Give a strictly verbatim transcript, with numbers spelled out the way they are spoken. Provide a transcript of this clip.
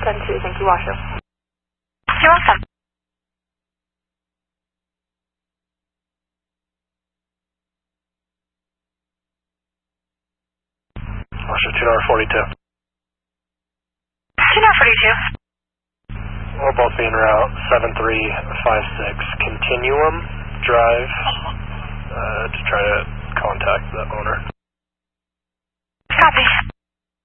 ten two, thank you, Washoe. You're welcome. Washoe, two forty-two. two forty-two. We'll both be en route, seven three five six Continuum Drive, uh, to try to contact the owner. Copy.